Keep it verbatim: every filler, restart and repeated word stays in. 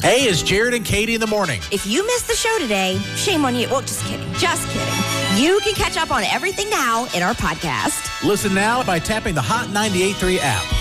Hey, it's Jared and Katie in the morning. If you missed the show today, shame on you. Well, just kidding. Just kidding. You can catch up on everything now in our podcast. Listen now by tapping the Hot ninety-eight point three app.